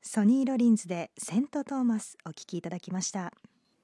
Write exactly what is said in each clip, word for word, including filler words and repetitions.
ソニー・ロリンズでセント・トーマスお聴きいただきました。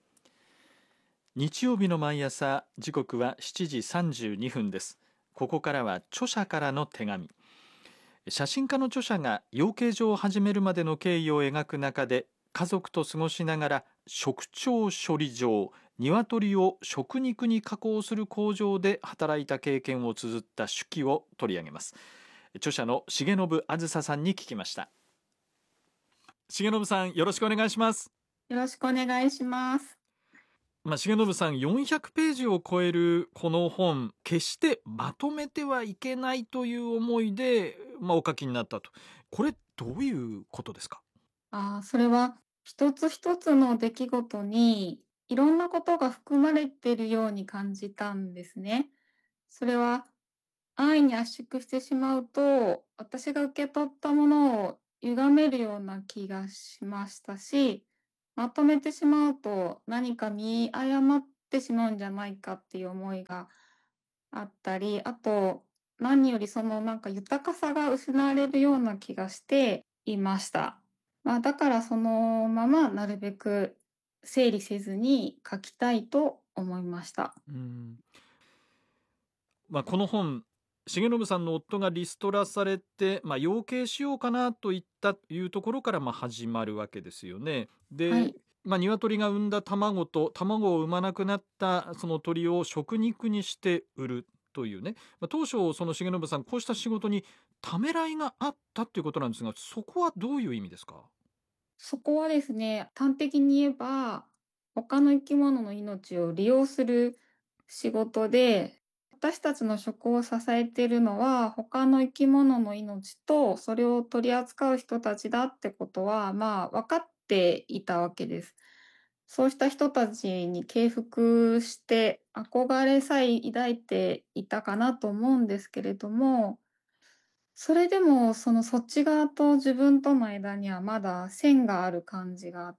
日曜日の毎朝、時刻はしちじさんじゅうにふんです。ここからは著者からの手紙。写真家の著者が養鶏場を始めるまでの経緯を描く中で、家族と過ごしながら食鳥処理場、鶏を食肉に加工する工場で働いた経験を綴った手記を取り上げます。著者の重信あずささんに聞きました。重信さん、よろしくお願いします。 よろしくお願いします。 まあ、重信さん、よんひゃくページを超えるこの本、決してまとめてはいけないという思いで、まあ、お書きになったと。これどういうことですか？ あ、それは一つ一つの出来事にいろんなことが含まれているように感じたんですね。それは安易に圧縮してしまうと、私が受け取ったものを歪めるような気がしましたし、まとめてしまうと何か見誤ってしまうんじゃないかっていう思いがあったり、あと何よりそのなんか豊かさが失われるような気がしていました。まあ、だからそのままなるべく整理せずに書きたいと思いました。 うん、まあ、この本、重信さんの夫がリストラされて、まあ、養鶏しようかなといったいうところからまあ始まるわけですよね。で、 はい。 まあ、鶏が産んだ卵と卵を産まなくなったその鳥を食肉にして売るというね、まあ、当初その重信さん、こうした仕事にためらいがあったっていうことなんですが、そこはどういう意味ですか？ そこはですね、端的に言えば、他の生き物の命を利用する仕事で、私たちの食を支えているのは他の生き物の命とそれを取り扱う人たちだってことは、まあ分かっていたわけです。そうした人たちに敬服して憧れさえ抱いていたかなと思うんですけれども、それでも、そのそっち側と自分との間にはまだ線がある感じがあって、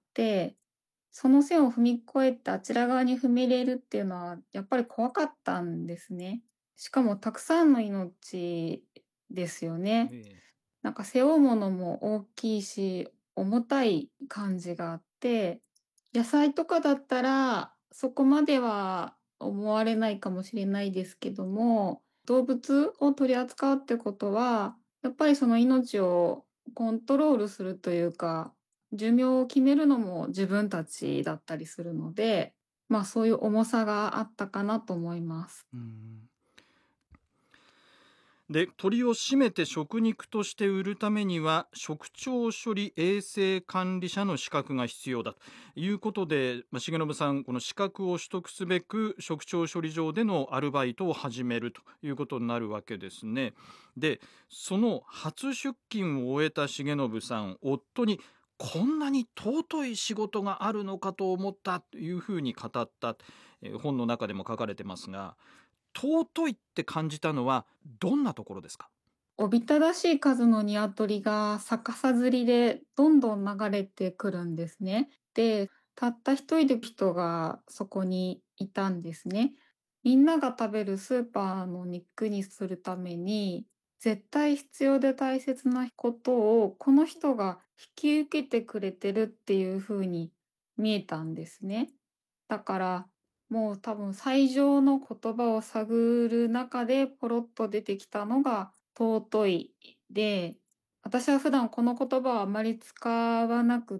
その線を踏み越えてあちら側に踏み入れるっていうのはやっぱり怖かったんですね。しかもたくさんの命ですよね。 ええ。 なんか背負うものも大きいし、重たい感じがあって、野菜とかだったらそこまでは思われないかもしれないですけども、動物を取り扱うってことは、やっぱりその命をコントロールするというか、寿命を決めるのも自分たちだったりするので、まあそういう重さがあったかなと思います。 うんで、鳥を締めて食肉として売るためには食鳥処理衛生管理者の資格が必要だということで、まあ、重信さん、この資格を取得すべく食鳥処理場でのアルバイトを始めるということになるわけですね。で、その初出勤を終えた重信さん、夫にこんなに尊い仕事があるのかと思ったというふうに語った、えー本の中でも書かれてますが、尊いって感じたのはどんなところですか？ おびただしい数の鶏が逆さづりでどんどん流れてくるんですね。で、たった一人で人がそこにいたんですね。みんなが食べるスーパーの肉にするために、絶対必要で大切なことをこの人が引き受けてくれてるっていう風に見えたんですね。だから、もう多分最上の言葉を探る中でポロッと出てきたのが尊いで、私は普段この言葉はあまり使わなくって、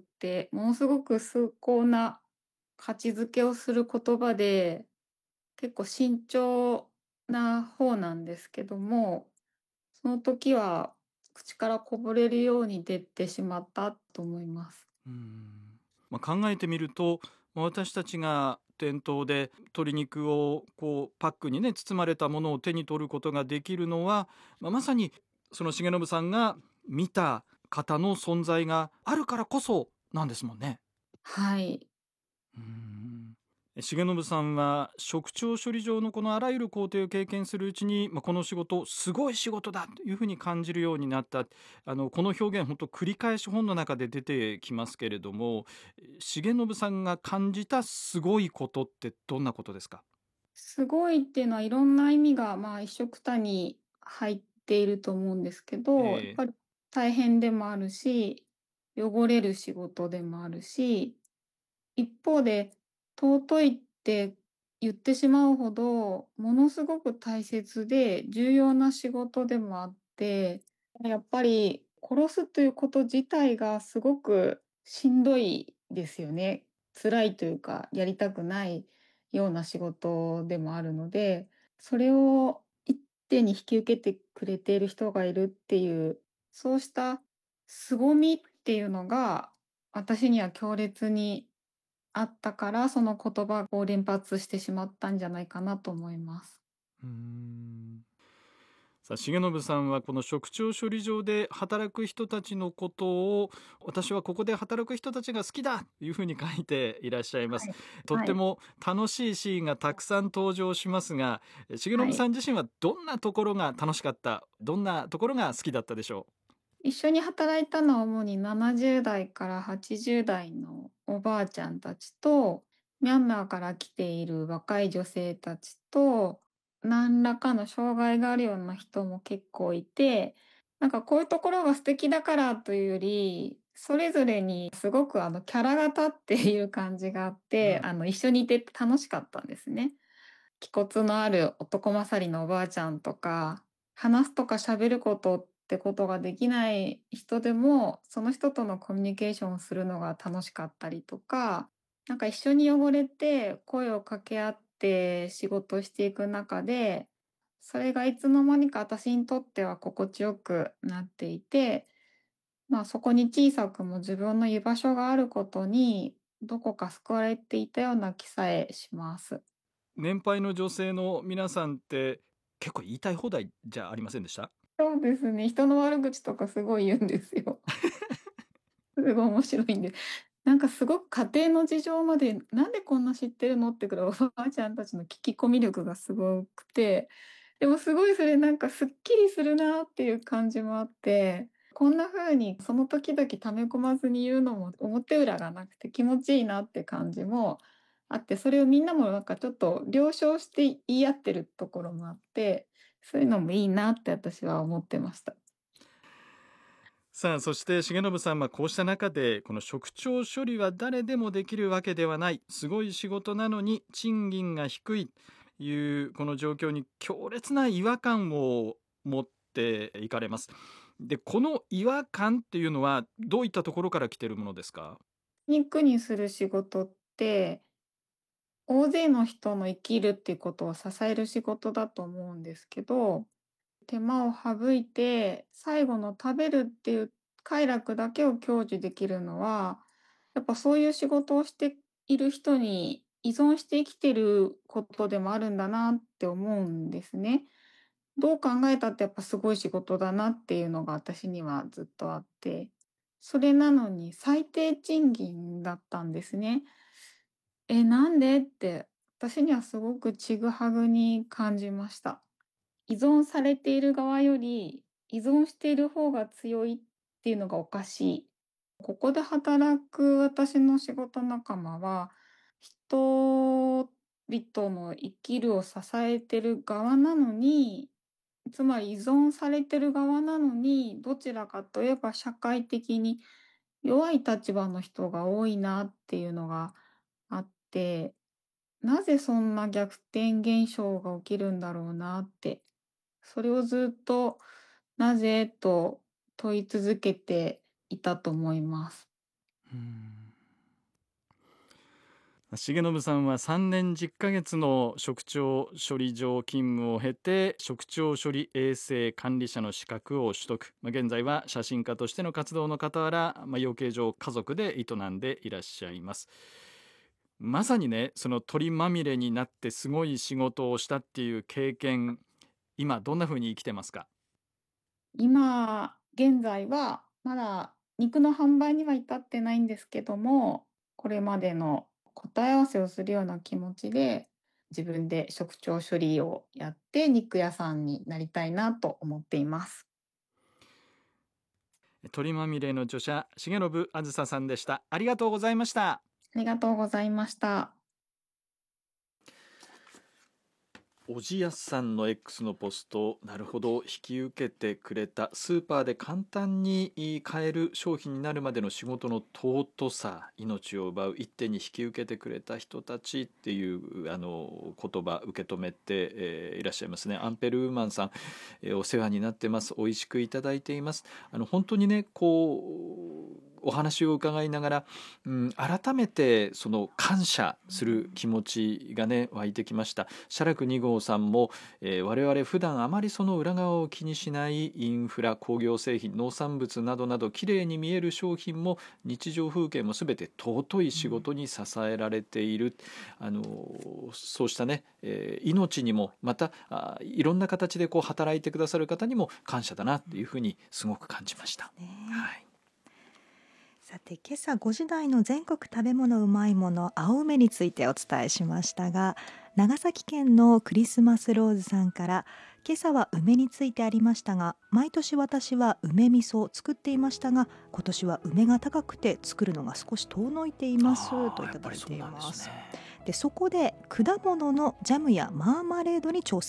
ものすごく崇高な価値づけをする言葉で、結構慎重な方なんですけども、その時は口からこぼれるように出てしまったと思います。 うーん、まあ、考えてみると、まあ私たちが店頭で鶏肉をこうパックにね包まれたものを手に取ることができるのは、まあ、まさにその重信さんが見た方の存在があるからこそなんですもんね。 はい。 うーん、重信さんは食鳥処理場のこのあらゆる工程を経験するうちに、まあ、この仕事すごい仕事だというふうに感じるようになった。あのこの表現本当繰り返し本の中で出てきますけれども、重信さんが感じたすごいことってどんなことですか？ すごいっていうのはいろんな意味が、まあ、一緒くたに入っていると思うんですけど、やっええ。 ぱり大変でもあるし、 汚れる仕事でもあるし、一方で尊いって言ってしまうほど、ものすごく大切で重要な仕事でもあって、やっぱり殺すということ自体がすごくしんどいですよね。辛いというか、やりたくないような仕事でもあるので、それを一手に引き受けてくれている人がいるっていう、そうした凄みっていうのが、私には強烈にあったから、その言葉を連発してしまったんじゃないかなと思います。 うーんさあ重信さんはこの職長処理場で働く人たちのことを、私はここで働く人たちが好きだというふうに書いていらっしゃいます。 はい。 とっはい。 ても楽しいシーンがたくさん登場しますが、重信さはい。 ん自身はどんなところが楽しかった、どんなところが好きだったでしょ一緒に働いたのは主にななじゅう代からはちじゅう代のおばあちゃんたちと、ミャンマーから来ている若い女性たちと、何らかの障害があるような人も結構いて、なんかこういうところが素敵だからというより、それぞれにすごくあのキャラが立っている感じがあっう。うて、 んあの一緒にいて楽しかったんですね。気骨のある男勝りのおばあちゃんとか、話すとか喋ることってことができない人でも、その人とのコミュニケーションをするのが楽しかったりとか、なんか一緒に汚れて声を掛け合って仕事していく中で、それがいつの間にか私にとっては心地よくなっていて、まあそこに小さくも自分の居場所があることに、どこか救われていたような気さえします。 年配の女性の皆さんって結構言いたい放題じゃありませんでした？ そうですね、人の悪口とかすごい言うんですよ。すごい面白いんで。なんかすごく家庭の事情まで、なんでこんな知ってるのってくらいおばあちゃんたちの聞き込み力がすごくて、でもすごいそれなんかすっきりするなっていう感じもあって、こんな風にその時々溜め込まずに言うのも表裏がなくて気持ちいいなって感じもあって、それをみんなもなんかちょっと了承して言い合ってるところもあって、そういうのもいいなって私は思ってました。 さあそして重信さんはこうした中で、この職長処理は誰でもできるわけではない、すごい仕事なのに賃金が低いというこの状況に強烈な違和感を持っていかれます。でこの違和感っていうのはどういったところから来ているものですか？ 肉にする仕事って、大勢の人の生きるっていうことを支える仕事だと思うんですけど、手間を省いて、最後の食べるっていう快楽だけを享受できるのは、やっぱそういう仕事をしている人に依存して生きてることでもあるんだなって思うんですね。どう考えたってやっぱすごい仕事だなっていうのが私にはずっとあって、それなのに最低賃金だったんですね。え、なんでって、私にはすごくちぐはぐに感じました。依存されている側より、依存している方が強いっていうのがおかしい。ここで働く私の仕事仲間は、人々の生きるを支えてる側なのに、つまり依存されてる側なのに、どちらかといえば社会的に弱い立場の人が多いなっていうのがあって、なぜそんな逆転現象が起きるんだろうなって、それをずっとなぜと問い続けていたと思います。 うん重信さんはさんねんじゅっかげつの職長処理場勤務を経て、職長処理衛生管理者の資格を取得、まあ、現在は写真家としての活動の傍ら、まあ、養鶏場を家族で営んでいらっしゃいます。まさにね、その鳥まみれになってすごい仕事をしたっていう経験、今どんな風に生きてますか？ 今現在はまだ肉の販売には至ってないんですけども、これまでの答え合わせをするような気持ちで、自分で職長処理をやって肉屋さんになりたいなと思っています。 鳥まみれの著者重信あずささんでした。ありがとうございました。 ありがとうございました。 おじやすさんの X のポスト、なるほど、引き受けてくれた、スーパーで簡単に買える商品になるまでの仕事の尊さ、命を奪う一手に引き受けてくれた人たちっていうあの言葉受け止めて、えーいらっしゃいますね。アンペルウーマンさん、えーお世話になってます、美味しくいただいています。あの本当にね、こうお話を伺いながら、うん、改めてその感謝する気持ちがね湧いてきました。写楽に号さんも、えー我々普段あまりその裏側を気にしないインフラ、工業製品、農産物などなど綺麗に見える商品も日常風景も全て尊い仕事に支えられている、あのそうしたね、えー命にもまたあいろんな形でこう働いてくださる方にも感謝だなっていうふうにすごく感じました。 ねはい。 さて今朝ごじ台の全国食べ物うまいもの青梅についてお伝えしましたが、長崎県のクリスマスローズさんから、今朝は梅についてありましたが、毎年私は梅味噌を作っていましたが、今年は梅が高くて作るのが少し遠のいていますあーといただいていやっぱりそうなんます。 ですね。 でそこで果物のジャムやマーマレードに挑戦